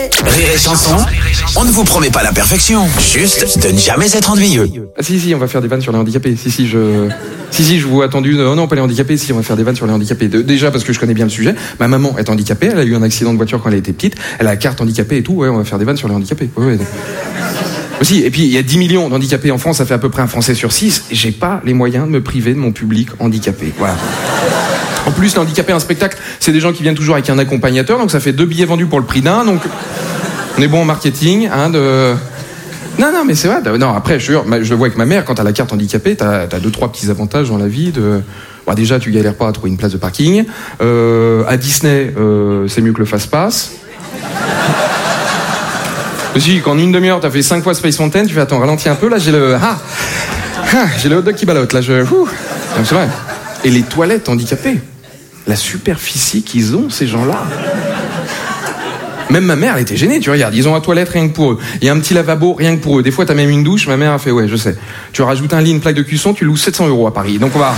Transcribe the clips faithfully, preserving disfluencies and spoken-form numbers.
Rire et chanson, on ne vous promet pas la perfection, juste de ne jamais être ennuyeux. Ah si, si, on va faire des vannes sur les handicapés. Si, si, je... Si, si, je vous ai attendu. Non, non, pas les handicapés. Si, on va faire des vannes sur les handicapés. De... Déjà, parce que je connais bien le sujet. Ma maman est handicapée. Elle a eu un accident de voiture quand elle était petite. Elle a la carte handicapée et tout. Ouais, on va faire des vannes sur les handicapés. Ouais, ouais. Aussi, et puis, il y a dix millions d'handicapés en France. Ça fait à peu près un Français sur six. Et j'ai pas les moyens de me priver de mon public handicapé. Voilà. En plus, handicapé, un spectacle, c'est des gens qui viennent toujours avec un accompagnateur. Donc, ça fait deux billets vendus pour le prix d'un. Donc, on est bon en marketing, hein, de... Non, non, mais c'est vrai. Non, après, je, jure, je le vois avec ma mère, quand t'as la carte handicapée, t'as, t'as deux, trois petits avantages dans la vie. De... Bon, déjà, tu galères pas à trouver une place de parking. Euh, à Disney, euh, c'est mieux que le fast-pass. Aussi, quand en une demi-heure, t'as fait cinq fois Space Mountain, tu fais, attends, ralentis un peu, là, j'ai le... Ah, ah j'ai le hot dog qui ballotte, là, je... Ouh. C'est vrai. Et les toilettes handicapées, la superficie qu'ils ont, ces gens-là... Même ma mère, elle était gênée, tu regardes, ils ont un toilette rien que pour eux. Il y a un petit lavabo rien que pour eux. Des fois, t'as même une douche, ma mère a fait, ouais, je sais. Tu rajoutes un lit, une plaque de cuisson, tu loues sept cents euros à Paris. Donc on va...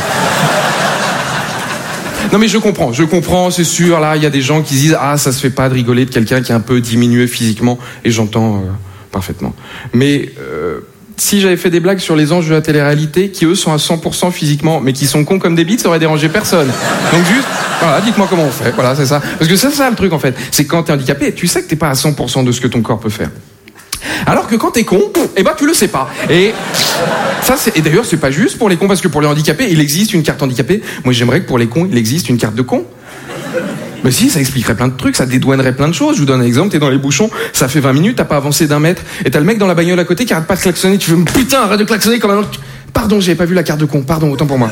Non mais je comprends, je comprends, c'est sûr, là, il y a des gens qui disent, ah, ça se fait pas de rigoler de quelqu'un qui est un peu diminué physiquement, et j'entends euh, parfaitement. Mais... Euh... Si j'avais fait des blagues sur les anges de la télé-réalité qui, eux, sont à cent pour cent physiquement, mais qui sont cons comme des bites, ça aurait dérangé personne. Donc juste, voilà, dites-moi comment on fait. Voilà, c'est ça. Parce que c'est ça le truc, en fait. C'est que quand t'es handicapé, tu sais que t'es pas à cent pour cent de ce que ton corps peut faire. Alors que quand t'es con, eh ben, tu le sais pas. Et ça, c'est, et d'ailleurs, c'est pas juste pour les cons, parce que pour les handicapés, il existe une carte handicapée. Moi, j'aimerais que pour les cons, il existe une carte de con. Mais si, ça expliquerait plein de trucs, ça dédouanerait plein de choses. Je vous donne un exemple, t'es dans les bouchons, ça fait vingt minutes, t'as pas avancé d'un mètre, et t'as le mec dans la bagnole à côté qui arrête pas de klaxonner, tu fais, putain, arrête de klaxonner comme un autre. Pardon, j'avais pas vu la carte de con, pardon, autant pour moi.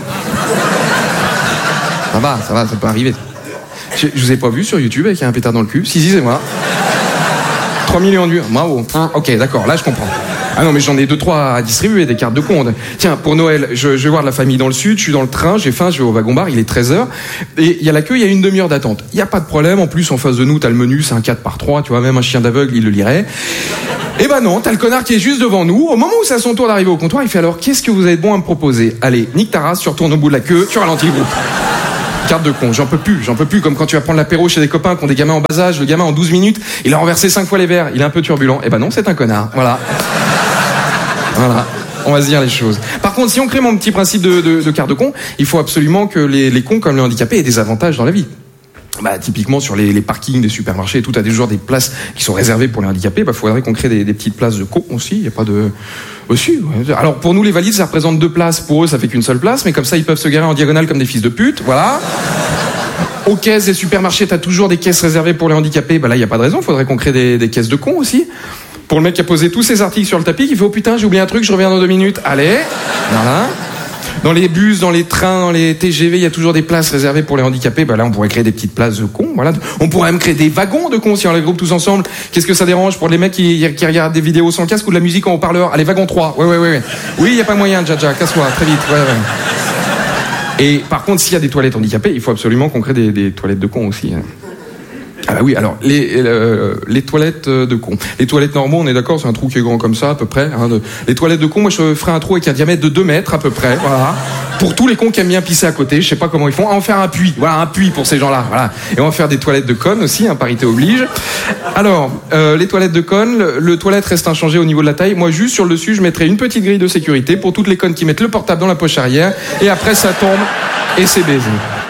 Ça va, ça va, ça peut arriver. Je, je vous ai pas vu sur YouTube avec un pétard dans le cul. Si, si, c'est moi. trois millions de vues. Bravo. Hein, ok, d'accord, là je comprends. Ah non, mais j'en ai deux, trois à distribuer, des cartes de con. Tiens, pour Noël, je, je vais voir la famille dans le sud, je suis dans le train, j'ai faim, je vais au wagon-bar, il est treize heures, et il y a la queue, il y a une demi-heure d'attente. Il n'y a pas de problème, en plus, en face de nous, t'as le menu, c'est un quatre par trois, tu vois, même un chien d'aveugle, il le lirait. Eh ben non, t'as le connard qui est juste devant nous, au moment où c'est à son tour d'arriver au comptoir, il fait alors, qu'est-ce que vous avez de bon à me proposer? Allez, nique ta race, tu retournes au bout de la queue, tu ralentis le groupe. Carte de con, j'en peux plus, j'en peux plus, comme quand tu vas prendre l'apéro chez des copains qui ont des gamins en bas âge, le gamin en douze minutes, il a renversé cinq fois les verres, il est un peu turbulent. Eh ben non, c'est un connard, voilà. Voilà, on va se dire les choses. Par contre, si on crée mon petit principe de, de, de carte de con, il faut absolument que les, les cons comme les handicapés aient des avantages dans la vie. Bah, typiquement sur les, les parkings des supermarchés et tout, t'as des jours des places qui sont réservées pour les handicapés. Bah, faudrait qu'on crée des, des petites places de cons aussi. Il y a pas de aussi. Ouais. Alors pour nous les valides, ça représente deux places. Pour eux, ça fait qu'une seule place, mais comme ça, ils peuvent se garer en diagonale comme des fils de pute. Voilà. Aux caisses des supermarchés, t'as toujours des caisses réservées pour les handicapés. Bah là, il y a pas de raison. Faudrait qu'on crée des, des caisses de cons aussi. Pour le mec qui a posé tous ses articles sur le tapis, qui fait, oh putain, j'ai oublié un truc, je reviens dans deux minutes. Allez, voilà. Dans les bus, dans les trains, dans les T G V, il y a toujours des places réservées pour les handicapés. Bah là, on pourrait créer des petites places de cons, voilà. On pourrait même créer des wagons de cons si on les groupe tous ensemble. Qu'est-ce que ça dérange pour les mecs qui, qui regardent des vidéos sans casque ou de la musique en haut-parleur? Allez, wagon trois. Ouais, ouais, ouais, ouais. Oui, il y a pas moyen, Jaja, casse-toi, très vite. Ouais, ouais. Et par contre, s'il y a des toilettes handicapées, il faut absolument qu'on crée des, des toilettes de cons aussi. Hein. Ah bah oui, alors les euh, les toilettes de cons. Les toilettes normaux, on est d'accord, c'est un trou qui est grand comme ça à peu près. Hein, de... Les toilettes de cons, moi je ferai un trou avec un diamètre de deux mètres à peu près, voilà. Pour tous les cons qui aiment bien pisser à côté, je sais pas comment ils font. On va en faire un puits, voilà, un puits pour ces gens-là, voilà. Et on va faire des toilettes de connes aussi, hein, parité oblige. Alors, euh, les toilettes de connes, le, le toilette reste inchangé au niveau de la taille. Moi, juste sur le dessus, je mettrai une petite grille de sécurité pour toutes les connes qui mettent le portable dans la poche arrière. Et après, ça tombe et c'est baisé.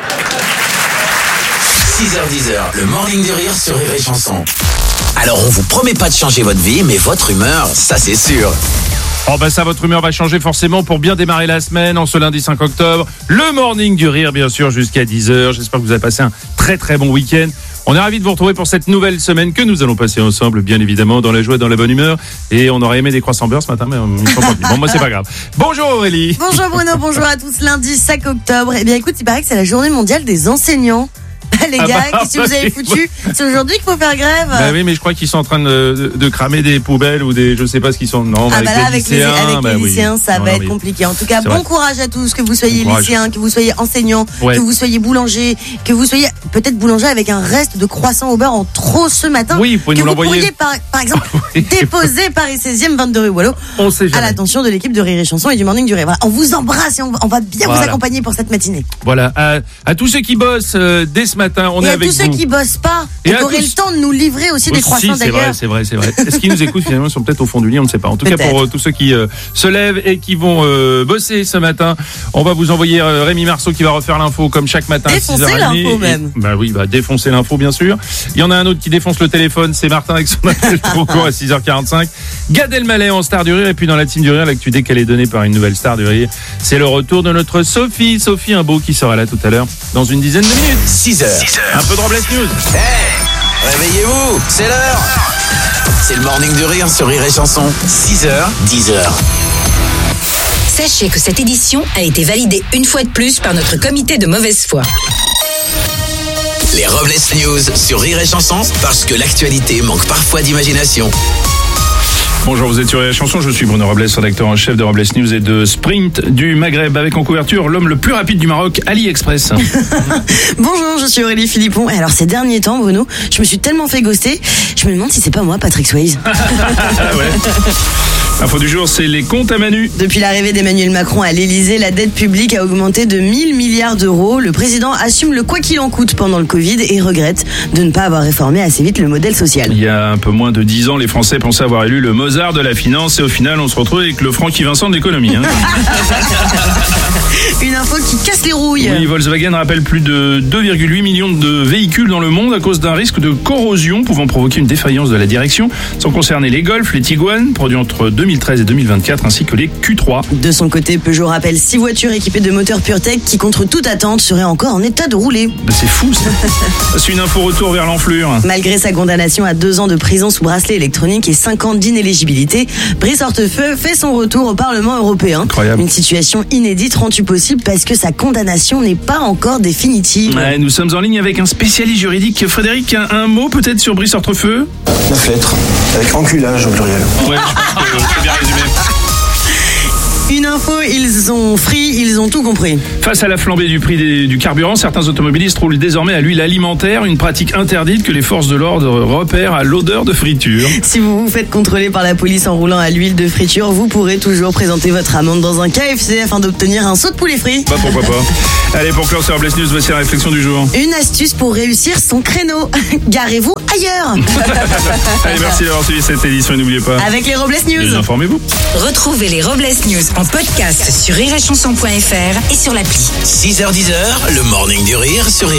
six heures dix, le Morning du Rire sur Rire et Chanson. Alors on vous promet pas de changer votre vie, mais votre humeur, ça c'est sûr. Oh bah ça, votre humeur va changer forcément pour bien démarrer la semaine en ce lundi cinq octobre. Le Morning du Rire, bien sûr, jusqu'à dix heures. J'espère que vous avez passé un très très bon week-end. On est ravis de vous retrouver pour cette nouvelle semaine que nous allons passer ensemble, bien évidemment, dans la joie et dans la bonne humeur. Et on aurait aimé des croissants beurre ce matin, mais ils sont pas venus. Bon, moi, c'est pas grave. Bonjour Aurélie. Bonjour Bruno, bonjour à tous. Lundi cinq octobre. Eh bien, écoute, il paraît que c'est la journée mondiale des enseignants. Les gars, ah bah, qu'est-ce que vous avez foutu? C'est aujourd'hui qu'il faut faire grève. Bah oui, mais je crois qu'ils sont en train de, de, de cramer des poubelles ou des, je sais pas ce qu'ils sont. Non, ah avec, bah là, les avec lycéens, les, avec bah les oui. lycéens, ça non, va non, être mais... compliqué. En tout cas, c'est bon vrai. courage à tous, que vous soyez bon lycéens, que vous soyez enseignants, ouais. que vous soyez boulanger, que vous soyez peut-être boulanger avec un reste de croissant au beurre en trop ce matin. Oui, vous pouvez que nous vous l'envoyer. pourriez par, par exemple oui. déposer Paris seizième, vingt-deux rue Wallo. On sait jamais. À l'attention de l'équipe de Rire et Chanson et du Morning du Rire. Voilà, on vous embrasse et on, on va bien voilà. vous accompagner pour cette matinée. Voilà, à, à tous ceux qui bossent euh, dès ce matin. matin, on Et est à avec tous vous. ceux qui bossent pas, Et et à qui auraient tous- le temps de nous livrer aussi des Aussi, croissants c'est vrai, d'ailleurs. c'est vrai, c'est vrai. Est-ce qu'ils nous écoutent finalement? Ils sont peut-être au fond du lit, on ne sait pas. En tout cas, Peut-être. pour euh, tous ceux qui euh, se lèvent et qui vont euh, bosser ce matin, on va vous envoyer euh, Rémi Marceau qui va refaire l'info comme chaque matin à Défoncer six heures trente. l'info Et- même. Bah oui, bah défoncer l'info bien sûr. Il y en a un autre qui défonce le téléphone, c'est Martin avec son appel trop court à six heures quarante-cinq. Gad Elmaleh en star du rire, et puis dans la team du rire, l'actu dès qu'elle est donnée par une nouvelle star du rire, c'est le retour de notre Sophie, Sophie Imbeau qui sera là tout à l'heure dans une dizaine de minutes. six heures. Un peu de Robles News. Hey, réveillez-vous, c'est l'heure. C'est le morning du rire sur Rire et Chanson. six heures, dix heures. Sachez que cette édition a été validée une fois de plus par notre comité de mauvaise foi. Les Robles News sur Rire et Chanson, parce que l'actualité manque parfois d'imagination. Bonjour, vous êtes sur la chanson, je suis Bruno Robles, rédacteur en chef de Robles News et de Sprint du Maghreb, avec en couverture l'homme le plus rapide du Maroc, AliExpress. Bonjour, je suis Aurélie Philippon. Et alors ces derniers temps, Bruno, je me suis tellement fait ghoster, je me demande si c'est pas moi, Patrick Swayze. Ah ouais. Info du jour, c'est les comptes à Manu. Depuis l'arrivée d'Emmanuel Macron à l'Elysée, la dette publique a augmenté de mille milliards d'euros. Le président assume le quoi qu'il en coûte pendant le Covid et regrette de ne pas avoir réformé assez vite le modèle social. Il y a un peu moins de dix ans, les Français pensaient avoir élu le Mozart de la finance, et au final, on se retrouve avec le Francky Vincent de l'économie. Hein. Une info qui casse les rouilles. Oui, Volkswagen rappelle plus de deux virgule huit millions de véhicules dans le monde à cause d'un risque de corrosion pouvant provoquer une défaillance de la direction, sans concerner les Golf, les Tiguan, produits entre deux mille treize et deux mille vingt-quatre, ainsi que les Q trois. De son côté, Peugeot rappelle six voitures équipées de moteurs PureTech qui, contre toute attente, seraient encore en état de rouler. Bah, c'est fou, ça. C'est une info retour vers l'enflure. Malgré sa condamnation à deux ans de prison sous bracelet électronique et cinq ans d'inéligibilité, Brice Hortefeux fait son retour au Parlement européen. Incroyable. Une situation inédite rendue possible parce que sa condamnation n'est pas encore définitive. Ouais, nous sommes en ligne avec un spécialiste juridique. Frédéric, un, un mot peut-être sur Brice Hortefeux? Neuf lettres, avec enculage au pluriel. Ouais, je pense que c'est bien résumé. Une info, ils ont free, ils ont tout compris. Face à la flambée du prix des- du carburant, certains automobilistes roulent désormais à l'huile alimentaire, une pratique interdite que les forces de l'ordre repèrent à l'odeur de friture. Si vous vous faites contrôler par la police en roulant à l'huile de friture, vous pourrez toujours présenter votre amende dans un K F C afin d'obtenir un saut de poulet frit. Bah pourquoi pas. Allez, pour clore sur Robles News, voici la réflexion du jour. Une astuce pour réussir son créneau. Garez-vous ailleurs. Allez, merci d'avoir suivi cette édition et n'oubliez pas, Avec les Robles News. informez-vous. Retrouvez les Robles News en podcast sur rire et chanson point f r et sur l'appli. six heures, dix heures, le morning du rire sur Rire